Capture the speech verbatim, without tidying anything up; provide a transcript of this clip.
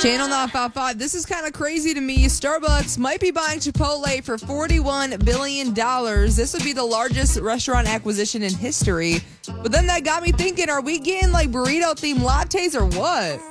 Channel nine five five. This is kind of crazy to me. Starbucks might be buying Chipotle for forty-one billion dollars. This would be the largest restaurant acquisition in history. But then that got me thinking, are we getting like burrito-themed lattes or what?